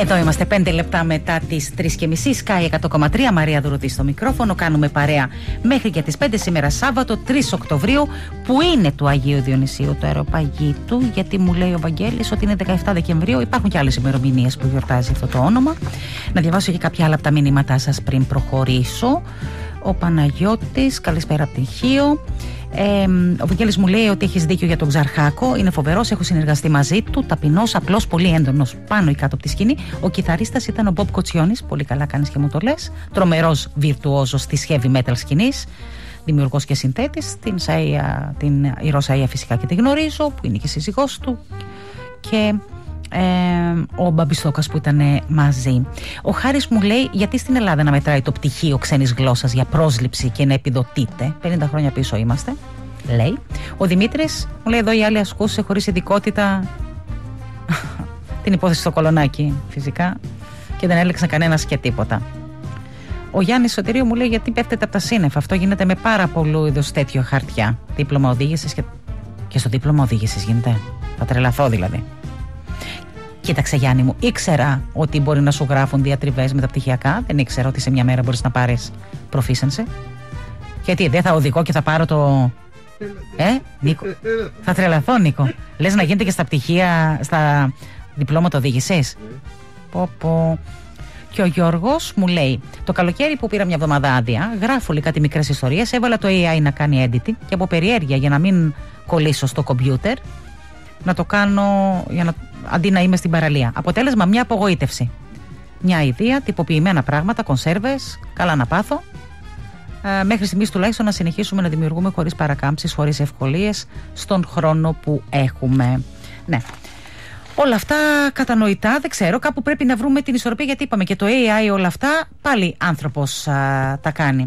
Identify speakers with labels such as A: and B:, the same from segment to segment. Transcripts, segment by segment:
A: Εδώ είμαστε 5 λεπτά μετά τις 3:30. Sky 100,3. Μαρία Δουρούτη στο μικρόφωνο. Κάνουμε παρέα μέχρι και τις 5 σήμερα Σάββατο 3 Οκτωβρίου, που είναι του Αγίου Διονυσίου, του Αεροπαγήτου. Γιατί μου λέει ο Βαγγέλης ότι είναι 17 Δεκεμβρίου. Υπάρχουν και άλλες ημερομηνίες που γιορτάζει αυτό το όνομα. Να διαβάσω και κάποια άλλα από τα μηνύματά σας πριν προχωρήσω. Ο Παναγιώτης, καλησπέρα από την Χίο. Ο Βαγγέλης μου λέει ότι έχεις δίκιο για τον Ξαρχάκο. Είναι φοβερός, έχω συνεργαστεί μαζί του. Ταπεινός, απλός, πολύ έντονος πάνω ή κάτω από τη σκηνή. Ο κιθαρίστας ήταν ο Μπομπ Κοτσιόνης. Πολύ καλά κάνεις και μου το λες. Τρομερός βιρτουόζος της heavy metal σκηνής. Δημιουργός και συνθέτης. Την Ρώσα Σαΐα φυσικά και τη γνωρίζω, που είναι και σύζυγός του. Και ο Μπαμπιστόκας που ήταν μαζί. Ο Χάρης μου λέει, γιατί στην Ελλάδα να μετράει το πτυχίο ξένης γλώσσας για πρόσληψη και να επιδοτείται. 50 χρόνια πίσω είμαστε, λέει. Ο Δημήτρης μου λέει, εδώ οι άλλοι ασκούσε χωρίς ειδικότητα την υπόθεση στο Κολονάκι φυσικά και δεν έλεξαν κανένας και τίποτα. Ο Γιάννης Σωτηρίου μου λέει, γιατί πέφτεται από τα σύννεφα. Αυτό γίνεται με πάρα πολλού είδους τέτοιο χαρτιά. Δίπλωμα οδήγησης και στο δίπλωμα οδήγησης γίνεται. Θα τρελαθώ δηλαδή. Κοίταξε Γιάννη μου, ήξερα ότι μπορεί να σου γράφουν διατριβές με τα πτυχιακά. Δεν ήξερα ότι σε μια μέρα μπορείς να πάρεις proficiency. Γιατί δεν θα οδηγώ και θα πάρω το... Νίκο, θα τρελαθώ Νίκο. Λες να γίνεται και στα πτυχία, στα διπλώματα οδήγησης. Πω. Και ο Γιώργος μου λέει, το καλοκαίρι που πήρα μια εβδομάδα άδεια, γράφω λίγα κάτι μικρές ιστορίες, έβαλα το AI να κάνει editing και από περιέργεια για να μην κολλήσω στο κομπιούτερ, να το κάνω αντί να είμαι στην παραλία. Αποτέλεσμα μια απογοήτευση. Μια ιδέα, τυποποιημένα πράγματα, κονσέρβες, καλά να πάθω. Μέχρι στιγμής τουλάχιστον να συνεχίσουμε να δημιουργούμε χωρίς παρακάμψεις, χωρίς ευκολίες στον χρόνο που έχουμε. Ναι. Όλα αυτά κατανοητά, δεν ξέρω, κάπου πρέπει να βρούμε την ισορροπία, γιατί είπαμε και το AI όλα αυτά, πάλι άνθρωπος τα κάνει.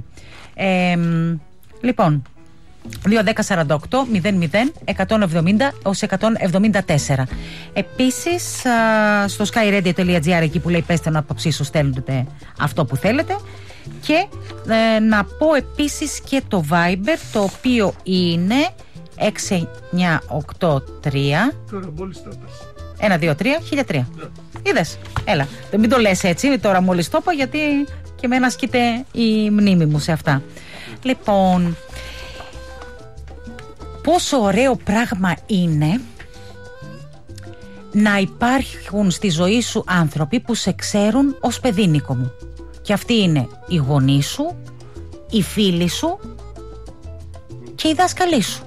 A: Λοιπόν, 2-10-48-00-170-174. Επίσης στο skyradio.gr, εκεί που λέει πέστε να αποψήσω, στέλνετε αυτό που θέλετε. Και να πω επίσης και το Viber, το οποίο είναι 6983 123 1003. Είδες, έλα, μην το λες έτσι τώρα μόλις το είπα, γιατί και εμένα ασκείται η μνήμη μου σε αυτά. Λοιπόν, πόσο ωραίο πράγμα είναι να υπάρχουν στη ζωή σου άνθρωποι που σε ξέρουν ως παιδί, Νίκο μου. Και αυτοί είναι οι γονείς σου, οι φίλοι σου και οι δάσκαλοι σου.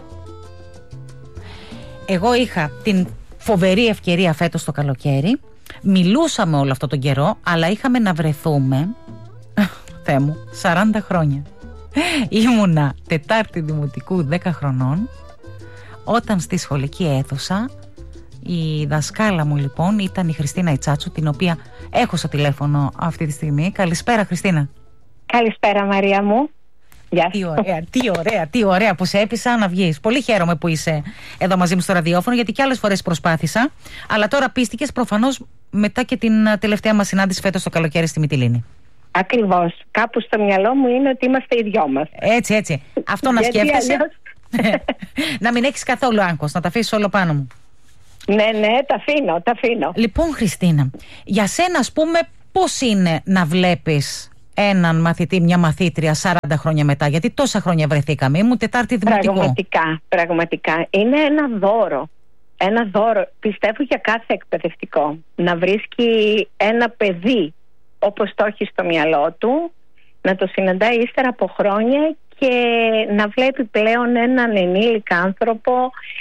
A: Εγώ είχα την φοβερή ευκαιρία φέτος το καλοκαίρι, μιλούσαμε όλο αυτό τον καιρό, αλλά είχαμε να βρεθούμε, Θεέ μου, 40 χρόνια. Ήμουνα Τετάρτη Δημοτικού 10 χρονών, όταν στη σχολική αίθουσα η δασκάλα μου λοιπόν ήταν η Χριστίνα Ιτσάτσου, την οποία έχω στο τηλέφωνο αυτή τη στιγμή. Καλησπέρα Χριστίνα.
B: Καλησπέρα Μαρία μου. Γεια σου.
A: Τι ωραία που σε έπεισα να βγεις. Πολύ χαίρομαι που είσαι εδώ μαζί μου στο ραδιόφωνο, γιατί και άλλες φορές προσπάθησα, αλλά τώρα πίστηκες προφανώς μετά και την τελευταία μας συνάντηση φέτος το καλοκαίρι στη Μυτιλήνη. Ακριβώς.
B: Κάπου στο μυαλό μου είναι ότι είμαστε οι δυο μας.
A: Έτσι. Αυτό να σκέφτεσαι. Να μην έχεις καθόλου άγχος, να τα αφήσεις όλο πάνω μου.
B: Ναι, τα αφήνω.
A: Λοιπόν Χριστίνα, για σένα ας πούμε πώς είναι να βλέπεις έναν μαθητή, μια μαθήτρια 40 χρόνια μετά, γιατί τόσα χρόνια βρεθήκαμε, ήμουν Τετάρτη Δημοτικού.
B: Πραγματικά είναι ένα δώρο, πιστεύω, για κάθε εκπαιδευτικό, να βρίσκει ένα παιδί όπως το έχει στο μυαλό του, να το συναντάει ύστερα από χρόνια και να βλέπει πλέον έναν ενήλικα άνθρωπο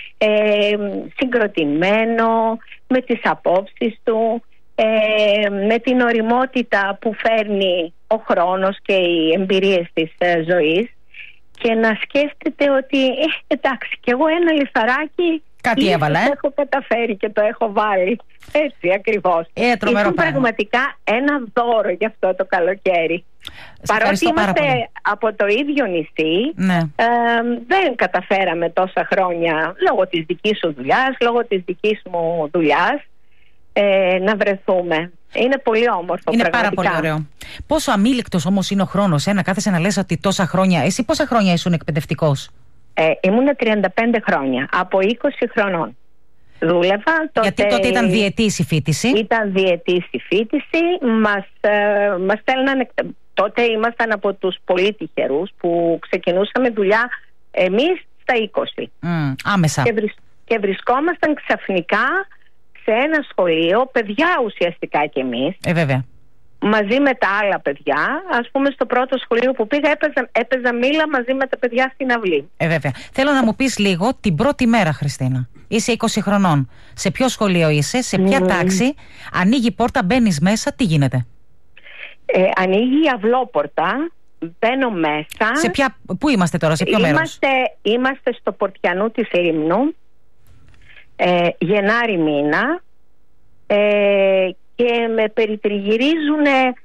B: συγκροτημένο με τις απόψεις του, με την οριμότητα που φέρνει ο χρόνος και οι εμπειρίες της ζωής, και να σκέφτεται ότι εντάξει, κι εγώ ένα λιθαράκι
A: κάτι έβαλα,
B: το έχω καταφέρει και το έχω βάλει. Έτσι ακριβώς.
A: Είναι
B: πραγματικά ένα δώρο για αυτό το καλοκαίρι. Παρότι είμαστε από το ίδιο νησί,
A: ναι.
B: Δεν καταφέραμε τόσα χρόνια, λόγω της δικής σου δουλειάς, λόγω της δικής μου δουλειάς, να βρεθούμε. Είναι πολύ όμορφο.
A: Είναι
B: πραγματικά.
A: Πάρα πολύ ωραίο. Πόσο αμήλικτος όμως είναι ο χρόνος, να κάθεσαι να λες ότι τόσα χρόνια. Εσύ πόσα χρόνια ήσουν εκπαιδευτικός?
B: Ήμουν 35 χρόνια, από 20 χρονών. δούλευα.
A: Γιατί τότε ήταν διετής η φοιτηση.
B: Ήταν διετής η φοιτηση. Μας στέλνανε. Τότε ήμασταν από τους πολύ τυχερούς που ξεκινούσαμε δουλειά εμείς στα 20.
A: Άμεσα.
B: Και βρισκόμασταν ξαφνικά σε ένα σχολείο, παιδιά ουσιαστικά κι εμείς.
A: Βέβαια.
B: Μαζί με τα άλλα παιδιά. Ας πούμε, στο πρώτο σχολείο που πήγα έπαιζα μήλα μαζί με τα παιδιά στην αυλή.
A: Βέβαια. Θέλω να μου πεις λίγο την πρώτη μέρα, Χριστίνα. Είσαι 20 χρονών. Σε ποιο σχολείο είσαι, σε ποια τάξη, ανοίγει η πόρτα, μπαίνεις μέσα, τι γίνεται?
B: Ανοίγει η αυλόπορτα, μπαίνω μέσα.
A: Πού είμαστε τώρα, σε ποιο μέρος?
B: Είμαστε στο Πορτιανού της Λίμνου, Γενάρη μήνα, και με περιτριγυρίζουν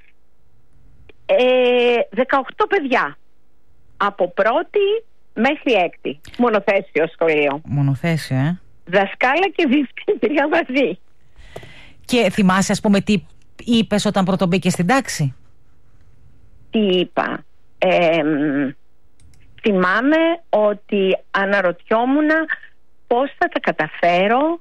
B: 18 παιδιά από πρώτη μέχρι έκτη. Μονοθέσιο σχολείο.
A: Μονοθέσιο,
B: Δασκάλα και διευθύντρια μαζί.
A: Και θυμάσαι, ας πούμε, τι είπες όταν πρώτο μπήκες στην τάξη?
B: Τι είπα? Θυμάμαι ότι αναρωτιόμουν πώς θα τα καταφέρω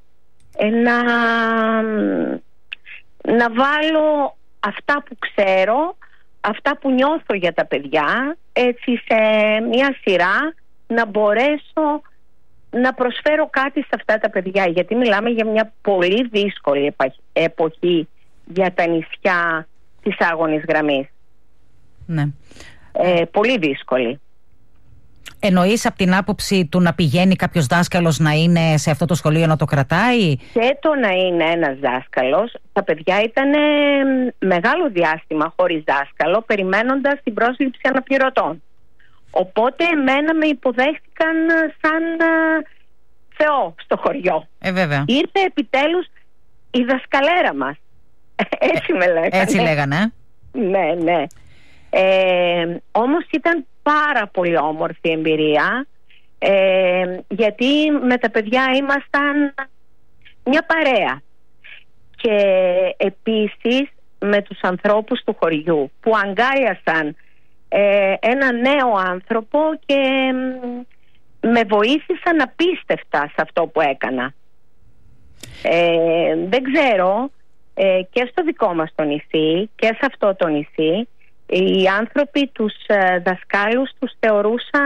B: να βάλω αυτά που ξέρω, αυτά που νιώθω για τα παιδιά, έτσι σε μια σειρά, να μπορέσω να προσφέρω κάτι σε αυτά τα παιδιά. Γιατί μιλάμε για μια πολύ δύσκολη εποχή για τα νησιά της Άγωνης Γραμμής.
A: Ναι.
B: Πολύ δύσκολη.
A: Εννοείς από την άποψη του να πηγαίνει κάποιος δάσκαλος να είναι σε αυτό το σχολείο, να το κρατάει?
B: Και το να είναι ένας δάσκαλος. Τα παιδιά ήταν μεγάλο διάστημα χωρίς δάσκαλο, περιμένοντας την πρόσληψη αναπληρωτών. Οπότε εμένα με υποδέχτηκαν σαν Θεό στο χωριό.
A: Βέβαια.
B: Ήρθε επιτέλους η δασκαλέρα μας. Έτσι με λέγανε.
A: Έτσι λέγανε.
B: Ναι. Όμως ήταν πάρα πολύ όμορφη εμπειρία, γιατί με τα παιδιά ήμασταν μια παρέα. Και επίσης με τους ανθρώπους του χωριού που αγκάλιασαν ένα νέο άνθρωπο και με βοήθησαν απίστευτα σε αυτό που έκανα. Δεν ξέρω, και στο δικό μας το νησί και σε αυτό το νησί οι άνθρωποι τους δασκάλους τους θεωρούσαν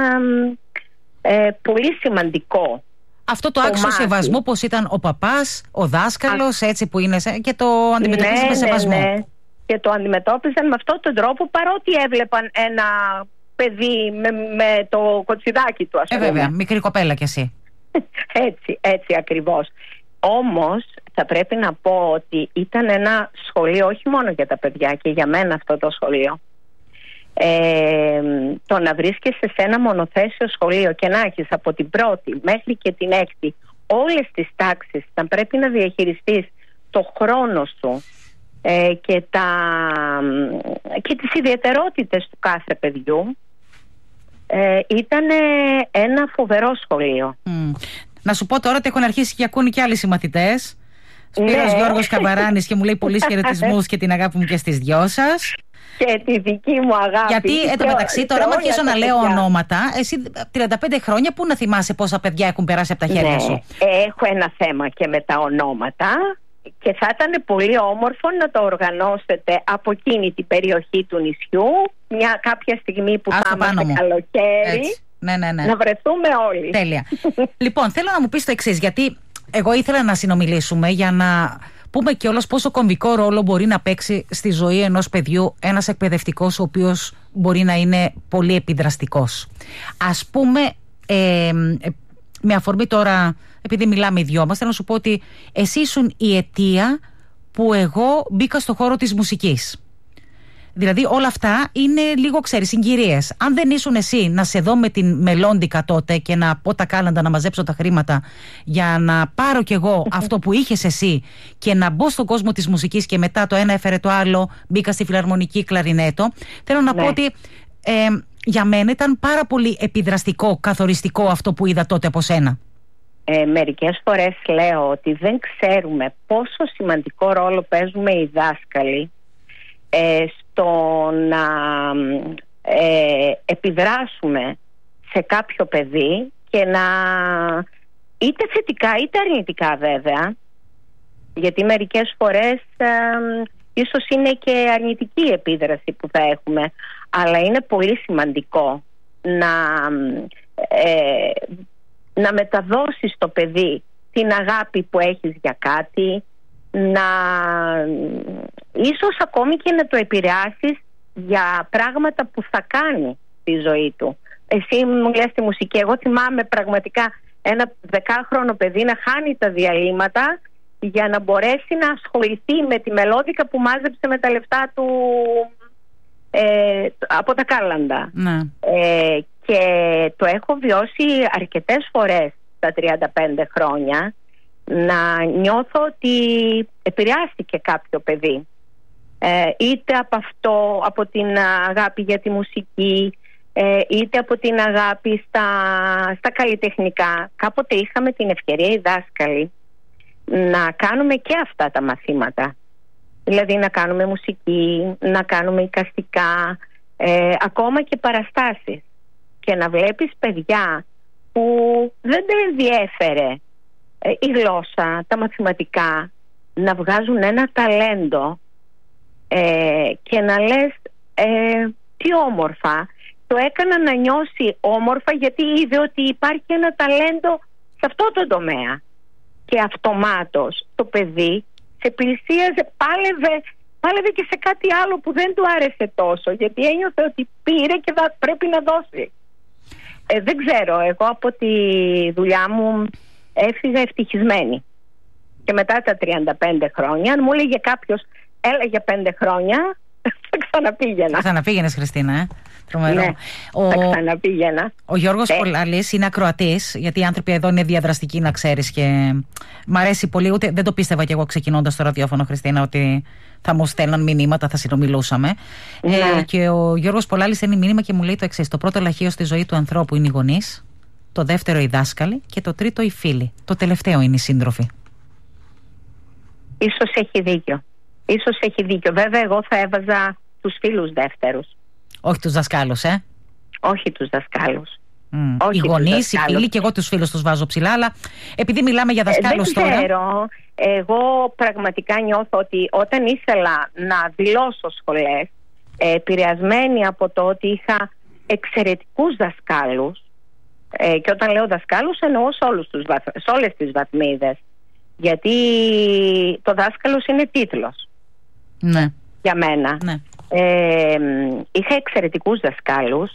B: πολύ σημαντικό.
A: Αυτό το άξιο σεβασμού, πως ήταν ο παπάς, ο δάσκαλος, έτσι που είναι, και το αντιμετωπίζουν με σεβασμό. Ναι.
B: Και το αντιμετώπιζαν με αυτόν τον τρόπο, παρότι έβλεπαν ένα παιδί με το κοτσιδάκι του, ας πούμε.
A: Βέβαια, μικρή κοπέλα κι εσύ.
B: έτσι ακριβώς. Όμως θα πρέπει να πω ότι ήταν ένα σχολείο όχι μόνο για τα παιδιά, και για μένα αυτό το σχολείο. Το να βρίσκεσαι σε ένα μονοθέσιο σχολείο και να έχεις από την πρώτη μέχρι και την έκτη όλες τις τάξεις, να πρέπει να διαχειριστείς το χρόνο σου και τις ιδιαιτερότητες του κάθε παιδιού, ήταν ένα φοβερό σχολείο.
A: Να σου πω τώρα ότι έχουν αρχίσει και ακούνε και άλλοι συμμαθητές. Σπύρος Γιώργος Καμπαράνης, και μου λέει πολλούς χαιρετισμούς και την αγάπη μου και στις δυο σας.
B: Και τη δική μου αγάπη.
A: Γιατί εντωμεταξύ τώρα, άμα αρχίσω να λέω ονόματα, εσύ 35 χρόνια, πού να θυμάσαι πόσα παιδιά έχουν περάσει από τα χέρια σου?
B: Έχω ένα θέμα και με τα ονόματα, και θα ήταν πολύ όμορφο να το οργανώσετε από εκείνη την περιοχή του νησιού, κάποια στιγμή που θα είμαστε καλοκαίρι.
A: Ναι.
B: Να βρεθούμε όλοι.
A: Τέλεια. Λοιπόν, θέλω να μου πεις το εξής, γιατί εγώ ήθελα να συνομιλήσουμε για να πούμε κιόλας πόσο κομβικό ρόλο μπορεί να παίξει στη ζωή ενός παιδιού ένας εκπαιδευτικός, ο οποίος μπορεί να είναι πολύ επιδραστικός. Ας πούμε, με αφορμή τώρα, επειδή μιλάμε οι δυο μας, θέλω να σου πω ότι εσύ ήσουν η αιτία που εγώ μπήκα στο χώρο της μουσικής. Δηλαδή όλα αυτά είναι λίγο, ξέρεις, συγκυρίες. Αν δεν ήσουν εσύ να σε δω με την Μελόντικα τότε και να πω τα κάλαντα, να μαζέψω τα χρήματα για να πάρω κι εγώ αυτό που είχες εσύ και να μπω στον κόσμο της μουσικής, και μετά το ένα έφερε το άλλο, μπήκα στη φιλαρμονική κλαρινέτο, θέλω να πω ότι για μένα ήταν πάρα πολύ επιδραστικό, καθοριστικό αυτό που είδα τότε από σένα.
B: Μερικές φορές λέω ότι δεν ξέρουμε πόσο σημαντικό ρόλο παίζουμε οι δάσκαλοι στο να επιδράσουμε σε κάποιο παιδί και να είτε θετικά είτε αρνητικά βέβαια, γιατί μερικές φορές ίσως είναι και αρνητική επίδραση που θα έχουμε, αλλά είναι πολύ σημαντικό να μεταδώσεις στο παιδί την αγάπη που έχεις για κάτι, ίσως ακόμη και να το επηρεάσεις για πράγματα που θα κάνει στη ζωή του. Εσύ μου λες τη μουσική, εγώ θυμάμαι πραγματικά ένα 10χρονο παιδί να χάνει τα διαλύματα για να μπορέσει να ασχοληθεί με τη μελόδικα που μάζεψε με τα λεφτά του από τα κάλαντα.
A: Ναι.
B: Και το έχω βιώσει αρκετές φορές στα 35 χρόνια, να νιώθω ότι επηρεάστηκε κάποιο παιδί, είτε από αυτό, από την αγάπη για τη μουσική, είτε από την αγάπη στα καλλιτεχνικά. Κάποτε είχαμε την ευκαιρία οι δάσκαλοι να κάνουμε και αυτά τα μαθήματα, δηλαδή να κάνουμε μουσική, να κάνουμε εικαστικά, ακόμα και παραστάσεις, και να βλέπεις παιδιά που δεν τα ενδιέφερε η γλώσσα, τα μαθηματικά, να βγάζουν ένα ταλέντο και να λες τι όμορφα. Το έκανα να νιώσει όμορφα γιατί είδε ότι υπάρχει ένα ταλέντο σε αυτό το τομέα, και αυτομάτως το παιδί σε πλησίαζε, πάλευε και σε κάτι άλλο που δεν του άρεσε τόσο, γιατί ένιωθε ότι πήρε και πρέπει να δώσει. Δεν ξέρω, εγώ από τη δουλειά μου έφυγα ευτυχισμένη, και μετά τα 35 χρόνια, αν μου έλεγε κάποιος έλα για 5 χρόνια, θα ξαναπήγαινα.
A: Θα ξαναπήγαινες, Χριστίνα, Τρομερό.
B: Ναι, θα ξαναπήγαινα.
A: Ο Γιώργος Πολάλης είναι ακροατής, γιατί οι άνθρωποι εδώ είναι διαδραστικοί, να ξέρεις, και μ' αρέσει πολύ. Ούτε δεν το πίστευα κι εγώ ξεκινώντας το ραδιόφωνο, Χριστίνα, ότι θα μου στέλναν μηνύματα, θα συνομιλούσαμε.
B: Ναι.
A: Και ο Γιώργος Πολάλης στέλνει μήνυμα και μου λέει το εξής: το πρώτο λαχείο στη ζωή του ανθρώπου είναι οι γονείς, το δεύτερο οι δάσκαλοι και το τρίτο οι φίλοι. Το τελευταίο είναι οι σύντροφοι.
B: Ίσως έχει δίκιο. Βέβαια, εγώ θα έβαζα τους φίλους δεύτερους.
A: Όχι τους δασκάλους,
B: Όχι τους δασκάλους.
A: Οι γονείς, οι φίλοι, και εγώ τους φίλους τους βάζω ψηλά, αλλά επειδή μιλάμε για δασκάλους τώρα.
B: Δεν ξέρω. Εγώ πραγματικά νιώθω ότι όταν ήθελα να δηλώσω σχολές, επηρεασμένη από το ότι είχα εξαιρετικούς δασκάλους, και όταν λέω δασκάλους εννοώ σε όλες τις βαθμίδες, γιατί το δάσκαλος είναι τίτλος.
A: Ναι.
B: Για μένα.
A: Ναι.
B: Είχα εξαιρετικούς δασκάλους,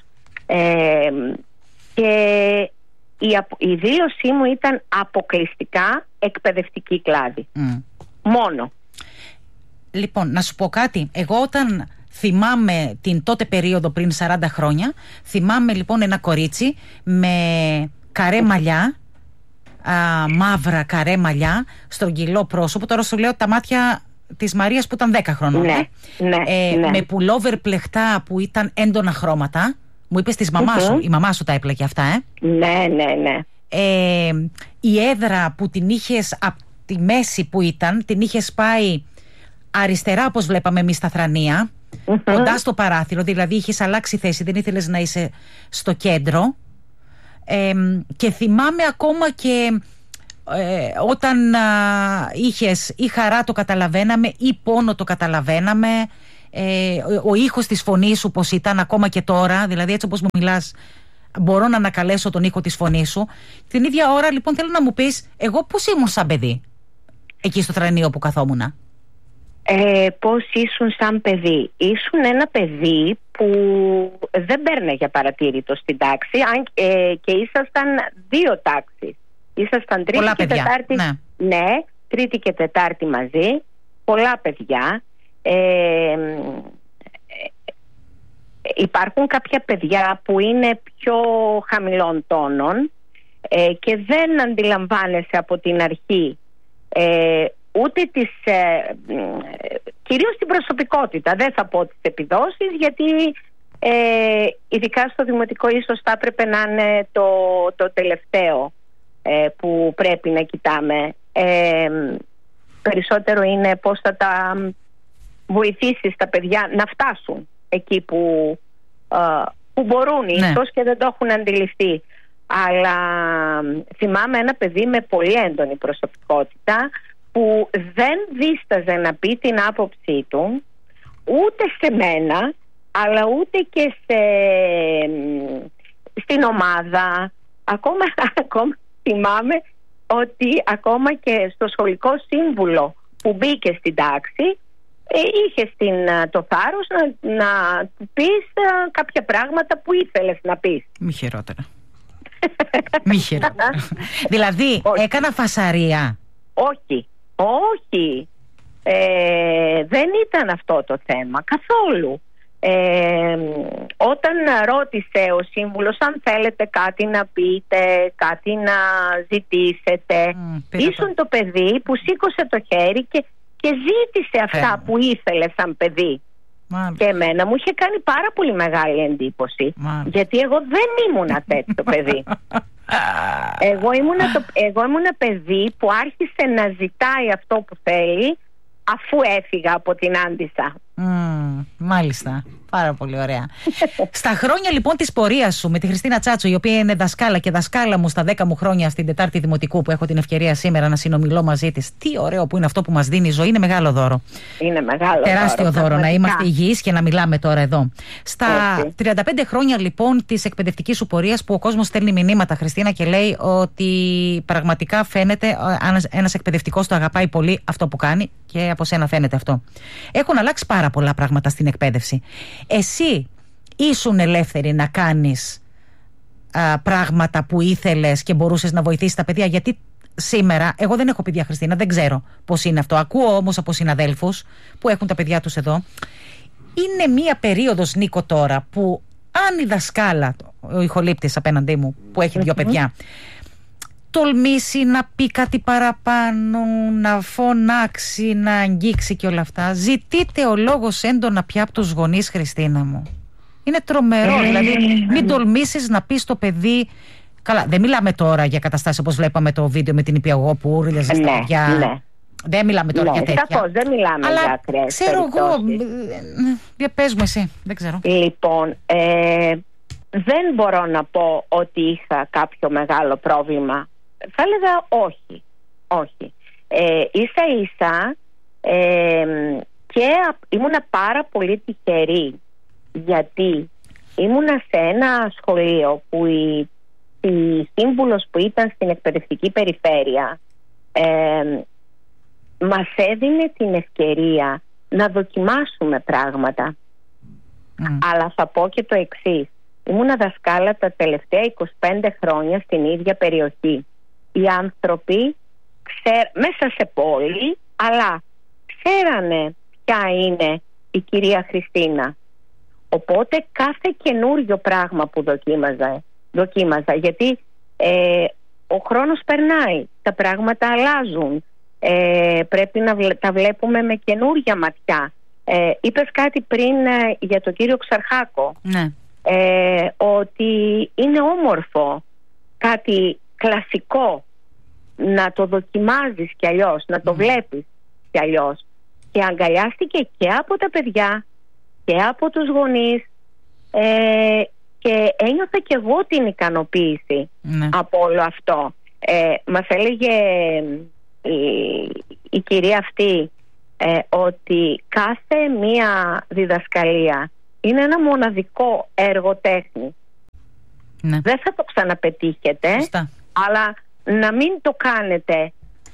B: και η δήλωσή μου ήταν αποκλειστικά εκπαιδευτική κλάδη. Μόνο.
A: Λοιπόν, να σου πω κάτι. Εγώ όταν θυμάμαι την τότε περίοδο πριν 40 χρόνια, θυμάμαι λοιπόν ένα κορίτσι με καρέ μαλλιά, μαύρα καρέ μαλλιά, στρογγυλό πρόσωπο. Τώρα σου λέω τα μάτια της Μαρίας που ήταν 10 χρονών.
B: Ναι.
A: Με πουλόβερ πλεχτά που ήταν έντονα χρώματα. Μου είπες της μαμάς σου, η μαμά σου τα έπλεκε αυτά,
B: Ναι.
A: Η έδρα που την είχες από τη μέση που ήταν, την είχες πάει αριστερά, όπως βλέπαμε εμείς στα Θρανία, κοντά στο παράθυρο, δηλαδή είχες αλλάξει θέση, δεν ήθελες να είσαι στο κέντρο. Και θυμάμαι ακόμα και όταν είχες ή χαρά το καταλαβαίναμε ή πόνο το καταλαβαίναμε, ο ήχος της φωνής σου πως ήταν ακόμα και τώρα, δηλαδή έτσι όπως μου μιλάς μπορώ να ανακαλέσω τον ήχο της φωνής σου. Την ίδια ώρα λοιπόν θέλω να μου πεις εγώ πώς ήμουν σαν παιδί εκεί στο Θρανείο που καθόμουνα.
B: Πώς ήσουν σαν παιδί? Ήσουν ένα παιδί που δεν παίρνε για παρατήρητο στην τάξη, και ήσασταν 2 τάξεις. Ήσασταν τρίτη και τετάρτη. Ναι, τρίτη και τετάρτη μαζί. Πολλά παιδιά. Υπάρχουν κάποια παιδιά που είναι πιο χαμηλών τόνων, και δεν αντιλαμβάνεσαι από την αρχή ούτε κυρίως την προσωπικότητα, δεν θα πω τις επιδόσεις, γιατί ειδικά στο δημοτικό ίσως θα έπρεπε να είναι το τελευταίο που πρέπει να κοιτάμε. Περισσότερο είναι πώς θα τα βοηθήσεις τα παιδιά να φτάσουν εκεί που μπορούν ίσως και δεν το έχουν αντιληφθεί. αλλά θυμάμαι ένα παιδί με πολύ έντονη προσωπικότητα που δεν δίσταζε να πει την άποψή του ούτε σε μένα, αλλά ούτε και στην ομάδα. Ακόμα θυμάμαι ότι ακόμα και στο σχολικό σύμβουλο που μπήκε στην τάξη είχε το θάρρος να πεις κάποια πράγματα που ήθελες να πεις.
A: Μη χειρότερα. Μη χειρότερα. Δηλαδή έκανα φασαρία? Όχι. Δεν ήταν αυτό το θέμα καθόλου. Όταν ρώτησε ο σύμβουλος αν θέλετε κάτι να πείτε, κάτι να ζητήσετε, ήσουν το παιδί που σήκωσε το χέρι και ζήτησε αυτά που ήθελε σαν παιδί. Και εμένα μου είχε κάνει πάρα πολύ μεγάλη εντύπωση. Γιατί εγώ δεν ήμουνα τέτοιο παιδί. Εγώ ήμουνα παιδί που άρχισε να ζητάει αυτό που θέλει αφού έφυγα από την Άντισσα. Μάλιστα. Πάρα πολύ ωραία. Στα χρόνια λοιπόν της πορείας σου με τη Χριστίνα Τσάτσο, η οποία είναι δασκάλα και δασκάλα μου στα 10 μου χρόνια στην 4η Δημοτικού, που έχω την ευκαιρία σήμερα να συνομιλώ μαζί της, τι ωραίο που είναι αυτό που μας δίνει η ζωή, είναι μεγάλο δώρο.
B: Είναι μεγάλο
A: τεράστιο δώρο να είμαστε υγιείς και να μιλάμε τώρα εδώ. Στα 35 χρόνια λοιπόν της εκπαιδευτικής σου πορείας, που ο κόσμος στέλνει μηνύματα, Χριστίνα, και λέει ότι πραγματικά φαίνεται ένας εκπαιδευτικός το αγαπάει πολύ αυτό που κάνει, και από σένα φαίνεται αυτό. Έχουν αλλάξει πάρα πολλά πράγματα στην εκπαίδευση. Εσύ ήσουν ελεύθερη να κάνεις πράγματα που ήθελες και μπορούσες να βοηθήσεις τα παιδιά? Γιατί σήμερα, εγώ δεν έχω παιδιά, Χριστίνα, δεν ξέρω πώς είναι αυτό. Ακούω όμως από συναδέλφους που έχουν τα παιδιά τους εδώ. Είναι μία περίοδος, Νίκο, τώρα που αν η δασκάλα, ο ηχολήπτης απέναντί μου που έχει 2 παιδιά, τολμήσει να πει κάτι παραπάνω, να φωνάξει, να αγγίξει και όλα αυτά, ζητείται ο λόγος έντονα πια από τους γονείς, Χριστίνα μου. Είναι τρομερό, δηλαδή μην τολμήσεις να πεις στο παιδί. Καλά, δεν μιλάμε τώρα για καταστάσεις όπως βλέπαμε το βίντεο με την υπηαγωγό που ούρλιαζε στα παιδιά. Δεν μιλάμε τώρα για τέτοια.
B: Σαφώς, δεν μιλάμε για ακραίες
A: ξέρω εγώ, πες μου εσύ, δεν ξέρω.
B: Λοιπόν, δεν μπορώ να πω ότι είχα κάποιο μεγάλο πρόβλημα. Θα έλεγα όχι. Ίσα ίσα και ήμουνα πάρα πολύ τυχερή, γιατί ήμουνα σε ένα σχολείο που η σύμβουλος που ήταν στην εκπαιδευτική περιφέρεια μας έδινε την ευκαιρία να δοκιμάσουμε πράγματα. Αλλά θα πω και το εξής. Ήμουνα δασκάλα τα τελευταία 25 χρόνια στην ίδια περιοχή. Οι άνθρωποι μέσα σε πόλη, αλλά ξέρανε ποια είναι η κυρία Χριστίνα. Οπότε κάθε καινούριο πράγμα που δοκίμαζα, γιατί ο χρόνος περνάει, τα πράγματα αλλάζουν, πρέπει να τα βλέπουμε με καινούρια ματιά. Είπες κάτι πριν για τον κύριο Ξαρχάκο.
A: Ναι.
B: Ότι είναι όμορφο κάτι κλασικό να το δοκιμάζεις κι αλλιώς, να το βλέπεις κι αλλιώς. Και αγκαλιάστηκε και από τα παιδιά και από τους γονείς και ένιωθα κι εγώ την ικανοποίηση από όλο αυτό. Μας έλεγε η κυρία αυτή ότι κάθε μία διδασκαλία είναι ένα μοναδικό έργο τέχνη. Δεν θα το ξαναπετύχετε, αλλά να μην το κάνετε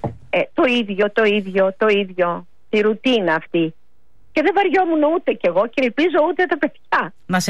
B: το ίδιο, τη ρουτίνα αυτή. Και δεν βαριόμουν ούτε κι εγώ και ελπίζω ούτε τα παιδιά.